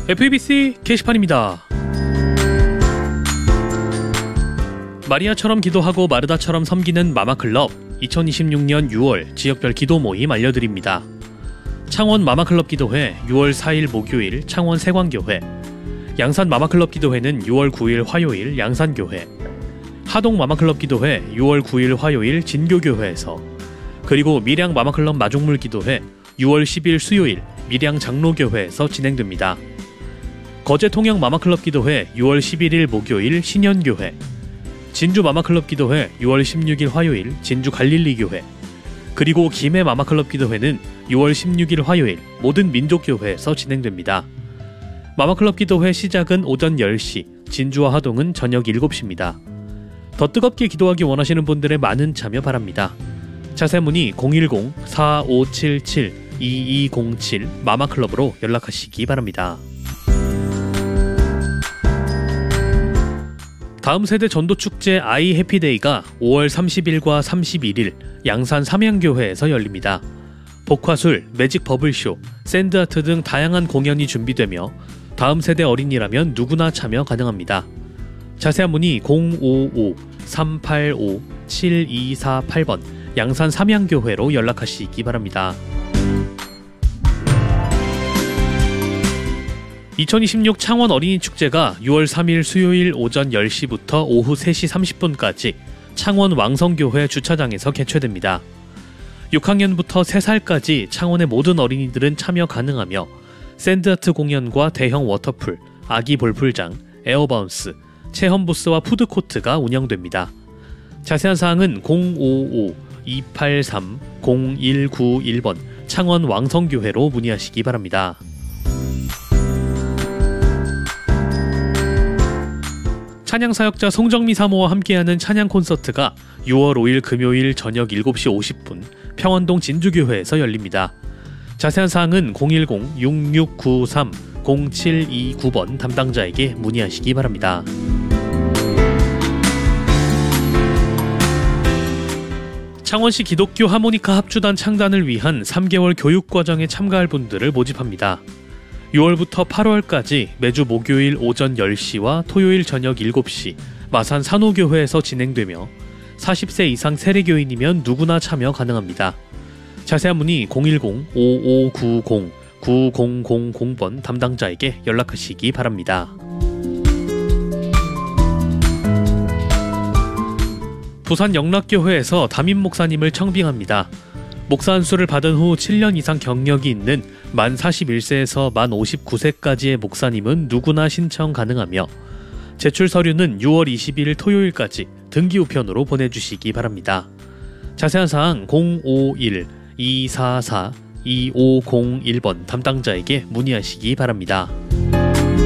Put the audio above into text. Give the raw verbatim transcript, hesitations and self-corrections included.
에프이비씨 게시판입니다. 마리아처럼 기도하고 마르다처럼 섬기는 마마클럽 이천이십육년 유월 지역별 기도 모임 알려드립니다. 창원 마마클럽 기도회 유월 사일 목요일 창원 세광교회, 양산 마마클럽 기도회는 유월 구일 화요일 양산교회, 하동 마마클럽 기도회 유월 구일 화요일 진교교회에서, 그리고 밀양 마마클럽 마중물 기도회 유월 십일 수요일 밀양 장로교회에서 진행됩니다. 거제 통영 마마클럽 기도회 유월 십일일 목요일 신현교회, 진주 마마클럽 기도회 유월 십육일 화요일 진주 갈릴리교회, 그리고 김해 마마클럽 기도회는 유월 십육일 화요일 모든 민족교회에서 진행됩니다. 마마클럽 기도회 시작은 오전 열 시, 진주와 하동은 저녁 일곱 시입니다. 더 뜨겁게 기도하기 원하시는 분들의 많은 참여 바랍니다. 자세한 문의 공일공 사오칠칠 이이공칠 마마클럽으로 연락하시기 바랍니다. 다음 세대 전도축제 아이 해피데이가 오월 삼십일과 삼십일일 양산 삼양교회에서 열립니다. 복화술, 매직 버블쇼, 샌드아트 등 다양한 공연이 준비되며 다음 세대 어린이라면 누구나 참여 가능합니다. 자세한 문의 공오오 삼팔오 칠이사팔번 양산 삼양교회로 연락하시기 바랍니다. 이천이십육 창원 어린이축제가 유월 삼일 수요일 오전 열 시부터 오후 세 시 삼십 분까지 창원 왕성교회 주차장에서 개최됩니다. 육 학년부터 세 살까지 창원의 모든 어린이들은 참여 가능하며 샌드아트 공연과 대형 워터풀, 아기 볼풀장, 에어바운스, 체험부스와 푸드코트가 운영됩니다. 자세한 사항은 공오오 이팔삼 공일구일번 창원 왕성교회로 문의하시기 바랍니다. 찬양사역자 송정미 사모와 함께하는 찬양 콘서트가 유월 오일 금요일 저녁 일곱 시 오십 분 평안동 진주교회에서 열립니다. 자세한 사항은 공일공 육육구삼 공칠이구번 담당자에게 문의하시기 바랍니다. 창원시 기독교 하모니카 합주단 창단을 위한 삼 개월 교육과정에 참가할 분들을 모집합니다. 유월부터 팔월까지 매주 목요일 오전 열 시와 토요일 저녁 일곱 시 마산 산호교회에서 진행되며 사십 세 이상 세례교인이면 누구나 참여 가능합니다. 자세한 문의 공일공 오오구공 구공공공번 담당자에게 연락하시기 바랍니다. 부산 영락교회에서 담임 목사님을 청빙합니다. 목사 안수를 받은 후 칠 년 이상 경력이 있는 만 사십일 세에서 만 오십구 세까지의 목사님은 누구나 신청 가능하며 제출 서류는 유월 이십일 토요일까지 등기 우편으로 보내주시기 바랍니다. 자세한 사항 공오일 이사사 이오공일번 담당자에게 문의하시기 바랍니다.